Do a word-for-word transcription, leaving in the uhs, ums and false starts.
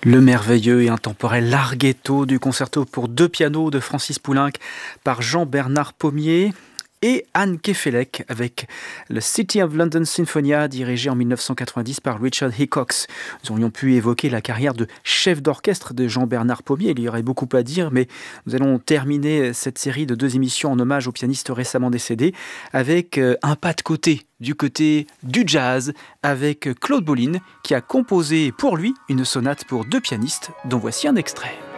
Le merveilleux et intemporel Larghetto du concerto pour deux pianos de Francis Poulenc par Jean-Bernard Pommier et Anne Kefelec avec le City of London Sinfonia dirigé en dix-neuf cent quatre-vingt-dix par Richard Hickox. Nous aurions pu évoquer la carrière de chef d'orchestre de Jean-Bernard Pommier, il y aurait beaucoup à dire, mais nous allons terminer cette série de deux émissions en hommage au pianiste récemment décédé avec un pas de côté du côté du jazz avec Claude Bolin qui a composé pour lui une sonate pour deux pianistes dont voici un extrait.